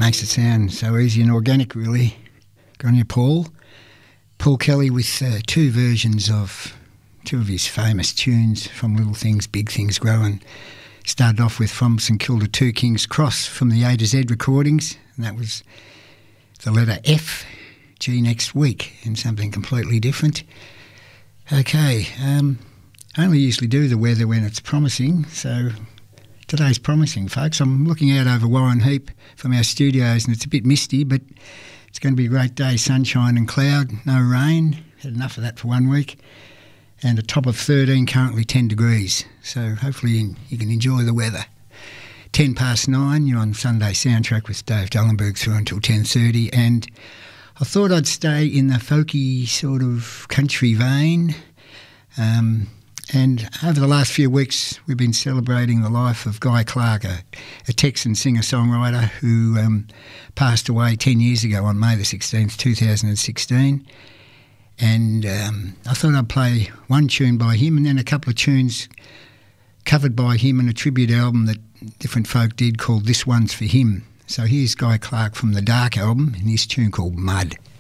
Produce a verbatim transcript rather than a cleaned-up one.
makes it sound so easy and organic, really. Good on you, Paul. Paul Kelly with uh, two versions of two of his famous tunes from Little Things, Big Things Growing. Started off with From St Kilda to King's Cross from the A to Z recordings, and that was the letter F, G next week, and something completely different. Okay, um, I only usually do the weather when it's promising, so today's promising, folks. I'm looking out over Warren Heap from our studios, and it's a bit misty, but it's going to be a great day, sunshine and cloud, no rain. Had enough of that for one week. And a top of thirteen, currently ten degrees. So hopefully you can enjoy the weather. ten past nine, you're on Sunday Soundtrack with Dave Dallenberg through until ten thirty. And I thought I'd stay in the folky sort of country vein. Um, and over the last few weeks, we've been celebrating the life of Guy Clark, a, a Texan singer-songwriter who um, passed away ten years ago on May the sixteenth, two thousand sixteen. And um, I thought I'd play one tune by him and then a couple of tunes covered by him in a tribute album that different folk did called This One's for Him. So here's Guy Clark from the Dark album and his tune called Mud.